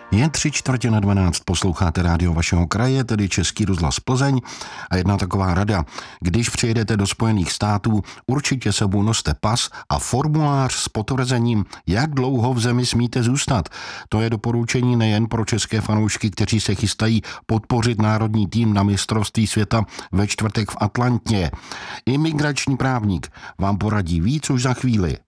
Je 11:45, posloucháte rádio vašeho kraje, tedy Český rozhlas Plzeň, a jedna taková rada. Když přijedete do Spojených států, určitě sebou noste pas a formulář s potvrzením, jak dlouho v zemi smíte zůstat. To je doporučení nejen pro české fanoušky, kteří se chystají podpořit národní tým na mistrovství světa ve čtvrtek v Atlantě. Imigrační právník vám poradí víc už za chvíli.